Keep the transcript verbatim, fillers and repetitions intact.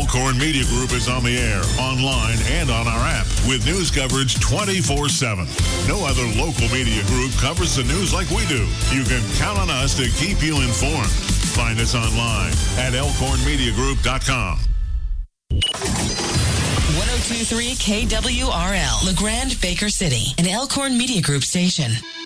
Elkhorn Media Group is on the air, online, and on our app with news coverage twenty-four seven. No other local media group covers the news like we do. You can count on us to keep you informed. Find us online at elkhorn media group dot com. one oh two point three K W R L, LeGrand, Baker City, an Elkhorn Media Group station.